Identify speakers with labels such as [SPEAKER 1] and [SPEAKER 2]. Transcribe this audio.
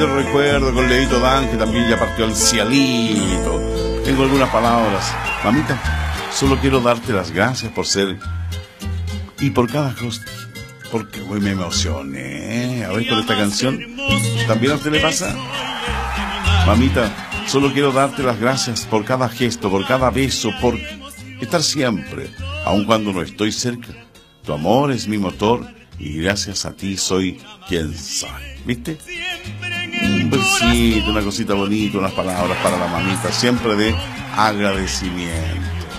[SPEAKER 1] Te recuerdo con Leito Dan, que también ya partió al cielito. Tengo algunas palabras. Mamita, solo quiero darte las gracias por ser y por cada cosa. Porque hoy me emocioné. A ver, con esta canción, ¿también a usted le pasa? Mamita, solo quiero darte las gracias por cada gesto, por cada beso, por estar siempre, aun cuando no estoy cerca. Tu amor es mi motor y gracias a ti soy quien soy. ¿Viste? Un besito, una cosita bonita, unas palabras para la mamita, siempre de agradecimiento.